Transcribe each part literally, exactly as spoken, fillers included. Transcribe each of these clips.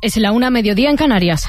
Es la una, mediodía en Canarias.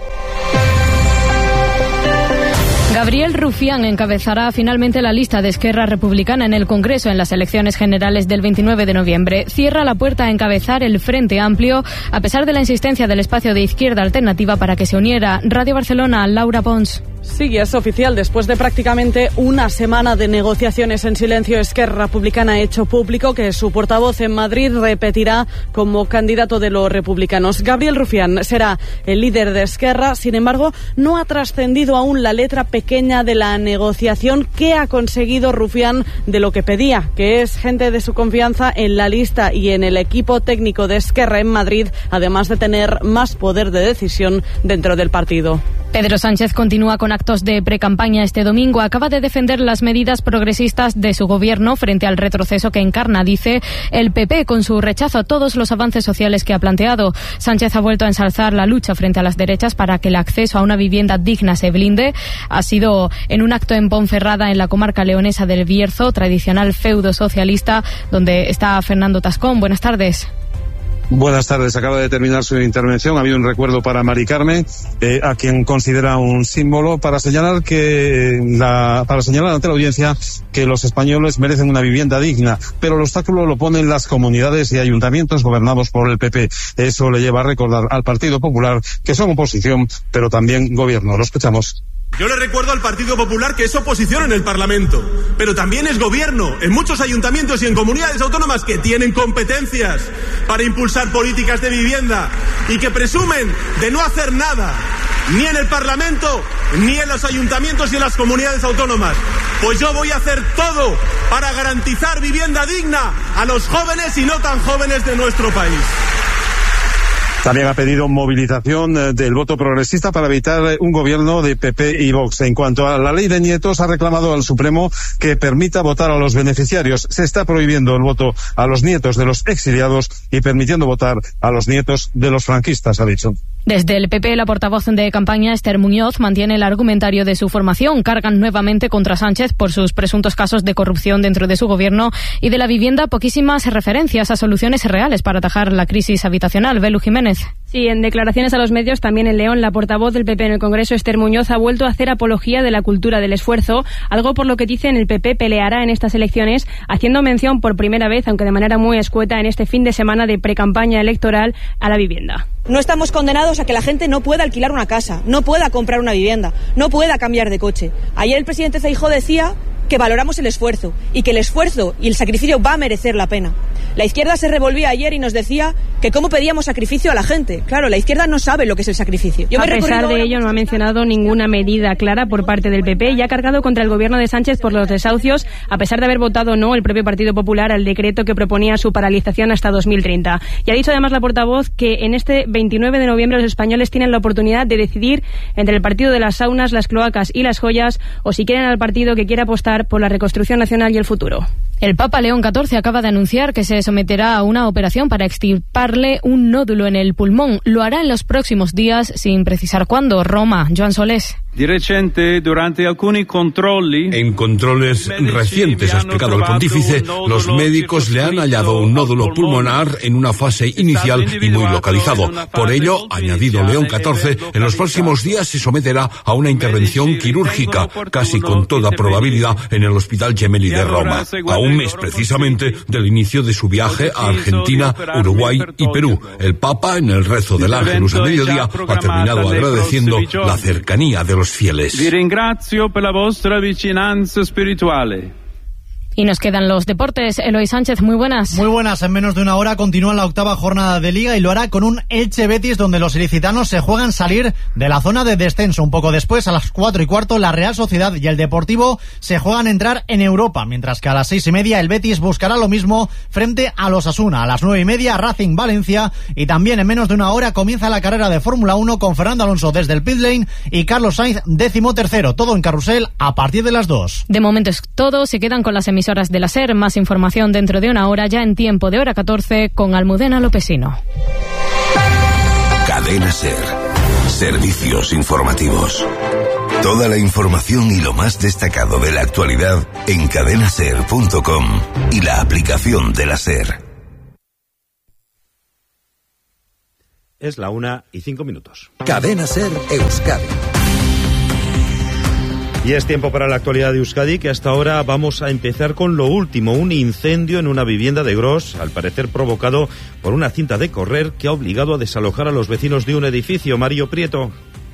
Gabriel Rufián encabezará finalmente la lista de Esquerra Republicana en el Congreso en las elecciones generales del veintinueve de noviembre. Cierra la puerta a encabezar el Frente Amplio, a pesar de la insistencia del espacio de Izquierda Alternativa para que se uniera. Radio Barcelona, Laura Pons. Sí, es oficial. Después de prácticamente una semana de negociaciones en silencio, Esquerra Republicana ha hecho público que su portavoz en Madrid repetirá como candidato de los republicanos. Gabriel Rufián será el líder de Esquerra. Sin embargo, no ha trascendido aún la letra pequeña de la negociación que ha conseguido Rufián de lo que pedía, que es gente de su confianza en la lista y en el equipo técnico de Esquerra en Madrid, además de tener más poder de decisión dentro del partido. Pedro Sánchez continúa con actos de precampaña este domingo. Acaba de defender las medidas progresistas de su gobierno frente al retroceso que encarna, dice, el P P con su rechazo a todos los avances sociales que ha planteado. Sánchez ha vuelto a ensalzar la lucha frente a las derechas para que el acceso a una vivienda digna se blinde. Ha sido en un acto en Ponferrada, en la comarca leonesa del Bierzo, tradicional feudo socialista, donde está Fernando Tascón. Buenas tardes. Buenas tardes. Acaba de terminar su intervención. Ha habido un recuerdo para Mari Carmen, eh, a quien considera un símbolo, para señalar que la, para señalar ante la audiencia que los españoles merecen una vivienda digna, pero el obstáculo lo ponen las comunidades y ayuntamientos gobernados por el P P. Eso le lleva a recordar al Partido Popular que son oposición, pero también gobierno. Lo escuchamos. Yo le recuerdo al Partido Popular que es oposición en el Parlamento, pero también es gobierno en muchos ayuntamientos y en comunidades autónomas que tienen competencias para impulsar políticas de vivienda y que presumen de no hacer nada, ni en el Parlamento, ni en los ayuntamientos y en las comunidades autónomas. Pues yo voy a hacer todo para garantizar vivienda digna a los jóvenes y no tan jóvenes de nuestro país. También ha pedido movilización del voto progresista para evitar un gobierno de P P y Vox. En cuanto a la ley de nietos, ha reclamado al Supremo que permita votar a los beneficiarios. Se está prohibiendo el voto a los nietos de los exiliados y permitiendo votar a los nietos de los franquistas, ha dicho. Desde el P P, la portavoz de campaña, Esther Muñoz, mantiene el argumentario de su formación. Cargan nuevamente contra Sánchez por sus presuntos casos de corrupción dentro de su gobierno y de la vivienda poquísimas referencias a soluciones reales para atajar la crisis habitacional. Belu Jiménez. Sí, en declaraciones a los medios, también en León, la portavoz del P P en el Congreso, Esther Muñoz, ha vuelto a hacer apología de la cultura del esfuerzo, algo por lo que dicen el P P peleará en estas elecciones, haciendo mención por primera vez, aunque de manera muy escueta, en este fin de semana de precampaña electoral a la vivienda. No estamos condenados a que la gente no pueda alquilar una casa, no pueda comprar una vivienda, no pueda cambiar de coche. Ayer el presidente Feijóo decía que valoramos el esfuerzo y que el esfuerzo y el sacrificio va a merecer la pena. La izquierda se revolvía ayer y nos decía que cómo pedíamos sacrificio a la gente. Claro, la izquierda no sabe lo que es el sacrificio. Yo a pesar de ello, no ha mencionado ninguna medida clara por parte del P P y ha cargado contra el gobierno de Sánchez por los desahucios, a pesar de haber votado no el propio Partido Popular al decreto que proponía su paralización hasta dos mil treinta. Y ha dicho además la portavoz que en este veintinueve de noviembre los españoles tienen la oportunidad de decidir entre el partido de las saunas, las cloacas y las joyas, o si quieren al partido que quiera apostar por la reconstrucción nacional y el futuro. El Papa León catorce acaba de anunciar que se someterá a una operación para extirparle un nódulo en el pulmón. Lo hará en los próximos días, sin precisar cuándo. Roma, Joan Solés. Di recente, durante alcuni controlli, en controles recientes, ha explicado el pontífice, los médicos le han hallado un nódulo pulmonar en una fase inicial y muy localizado. Por ello, ha añadido León catorce, en los próximos días se someterá a una intervención quirúrgica, casi con toda probabilidad en el Hospital Gemelli de Roma, a un mes precisamente del inicio de su viaje a Argentina, Uruguay y Perú. El Papa, en el rezo del Ángelus a mediodía, ha terminado agradeciendo la cercanía de los fieles. Vi ringrazio per la vostra vicinanza spirituale. Y nos quedan los deportes. Eloy Sánchez, muy buenas. Muy buenas. En menos de una hora continúa la octava jornada de Liga y lo hará con un Elche Betis donde los ilicitanos se juegan salir de la zona de descenso. Un poco después, a las cuatro y cuarto, la Real Sociedad y el Deportivo se juegan entrar en Europa, mientras que a las seis y media el Betis buscará lo mismo frente a los Asuna. A las nueve y media, Racing Valencia, y también en menos de una hora comienza la carrera de Fórmula uno con Fernando Alonso desde el pit lane y Carlos Sainz décimo tercero. Todo en carrusel a partir de las dos. De momento es todo. Se quedan con las emisoras de la SER. Más información dentro de una hora, ya en tiempo de hora catorce, con Almudena Lopesino. Cadena SER. Servicios informativos. Toda la información y lo más destacado de la actualidad en cadena ser punto com y la aplicación de la SER. Es la una y cinco minutos. Cadena Ser Euskadi. Y es tiempo para la actualidad de Euskadi, que hasta ahora vamos a empezar con lo último, un incendio en una vivienda de Gros, al parecer provocado por una cinta de correr que ha obligado a desalojar a los vecinos de un edificio. Mario Prieto.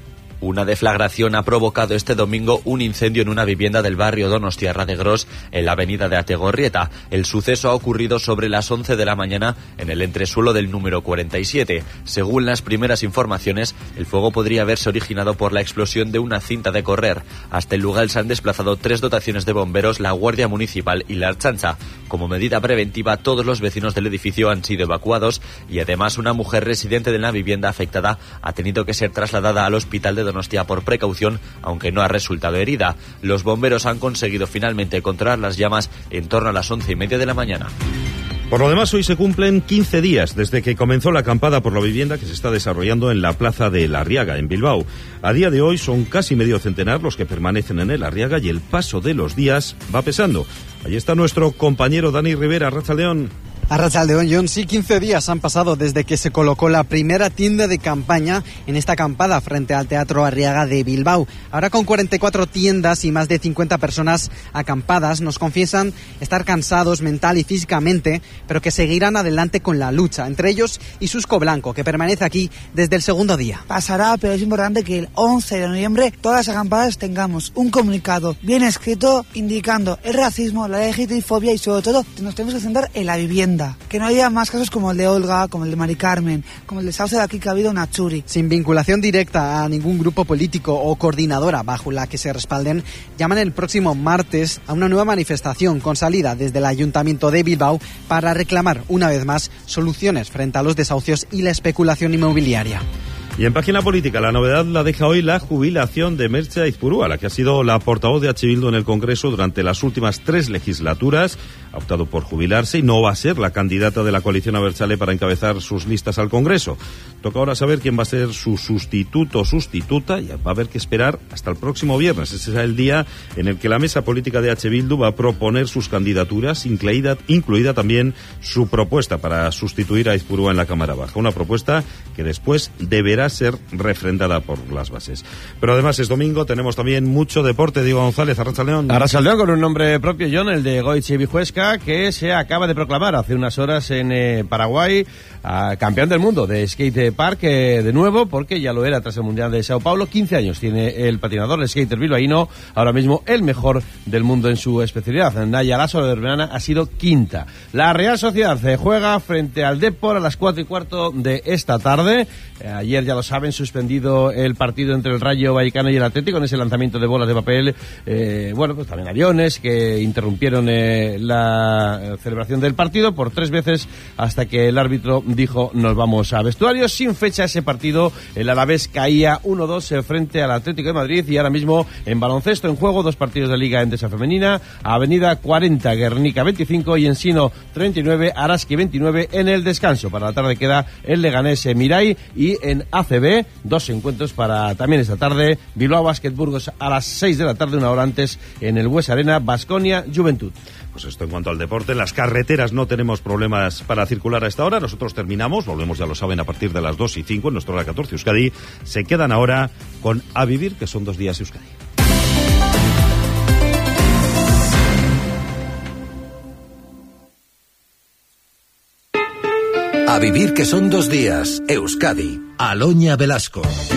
Una deflagración ha provocado este domingo un incendio en una vivienda del barrio Donostiarra de Gros, en la avenida de Ategorrieta. El suceso ha ocurrido sobre las once de la mañana en el entresuelo del número cuarenta y siete. Según las primeras informaciones, el fuego podría haberse originado por la explosión de una cinta de correr. Hasta el lugar se han desplazado tres dotaciones de bomberos, la Guardia Municipal y la Ertzaintza. Como medida preventiva, todos los vecinos del edificio han sido evacuados y además una mujer residente de la vivienda afectada ha tenido que ser trasladada al hospital de Donostia por precaución, aunque no ha resultado herida. Los bomberos han conseguido finalmente controlar las llamas en torno a las once y media de la mañana. Por lo demás, hoy se cumplen quince días desde que comenzó la acampada por la vivienda que se está desarrollando en la plaza de La Arriaga, en Bilbao. A día de hoy son casi medio centenar los que permanecen en el Arriaga y el paso de los días va pesando. Allí está nuestro compañero Dani Rivera, Arratsaldeón. Arratsaldeón, John, sí, quince días han pasado desde que se colocó la primera tienda de campaña en esta acampada frente al Teatro Arriaga de Bilbao. Ahora con cuarenta y cuatro tiendas y más de cincuenta personas acampadas, nos confiesan estar cansados mental y físicamente, pero que seguirán adelante con la lucha. Entre ellos, Isusco Blanco, que permanece aquí desde el segundo día. Pasará, pero es importante que el once de noviembre todas las acampadas tengamos un comunicado bien escrito indicando el racismo, la L G B T fobia y sobre todo nos tenemos que centrar en la vivienda. Que no haya más casos como el de Olga, como el de Mari Carmen, como el de Sauce de aquí que ha habido una churi. Sin vinculación directa a ningún grupo político o coordinadora bajo la que se respalden, llaman el próximo martes a una nueva manifestación con salida desde el Ayuntamiento de Bilbao para reclamar una vez más soluciones frente a los desahucios y la especulación inmobiliaria. Y en página política, la novedad la deja hoy la jubilación de Merche Aizpurua, la que ha sido la portavoz de H. Bildu en el Congreso durante las últimas tres legislaturas. Ha optado por jubilarse y no va a ser la candidata de la coalición abertzale para encabezar sus listas al Congreso. Toca ahora saber quién va a ser su sustituto o sustituta y va a haber que esperar hasta el próximo viernes. Ese será el día en el que la mesa política de H. Bildu va a proponer sus candidaturas, incluida, incluida también su propuesta para sustituir a Aizpurua en la Cámara Baja. Una propuesta que después deberá ser refrendada por las bases. Pero además es domingo, tenemos también mucho deporte. Diego González, Arratsaldeón. Arratsaldeón, con un nombre propio, John, el de Goichi Bijuesca, que se acaba de proclamar hace unas horas en eh, Paraguay a campeón del mundo de skate park eh, de nuevo, porque ya lo era tras el Mundial de Sao Paulo. quince años tiene el patinador, el skater bilbaíno, ahora mismo el mejor del mundo en su especialidad. Naya Lasso de Hermana ha sido quinta. La Real Sociedad eh, juega frente al Depor a las cuatro y cuarto de esta tarde. Eh, ayer ya lo saben, suspendido el partido entre el Rayo Vallecano y el Atlético en ese lanzamiento de bolas de papel. Eh, bueno, pues también aviones que interrumpieron eh, la celebración del partido por tres veces hasta que el árbitro dijo nos vamos a vestuarios. Sin fecha ese partido, el Alavés caía uno dos frente al Atlético de Madrid. Y ahora mismo en baloncesto en juego dos partidos de Liga Endesa Femenina, Avenida cuarenta, Guernica veinticinco y Ensino treinta y nueve, Araski veintinueve en el descanso. Para la tarde queda el Leganés Mirai y en A C B dos encuentros para también esta tarde, Bilbao Basket Burgos a las seis de la tarde, una hora antes en el Bues Arena, Baskonia Juventud. Pues esto en cuanto al deporte. En las carreteras no tenemos problemas para circular a esta hora. Nosotros terminamos, volvemos, ya lo saben, a partir de las dos y cinco en nuestra hora catorce Euskadi. Se quedan ahora con A Vivir, que son dos días Euskadi. A Vivir, que son dos días Euskadi. Aloña Velasco.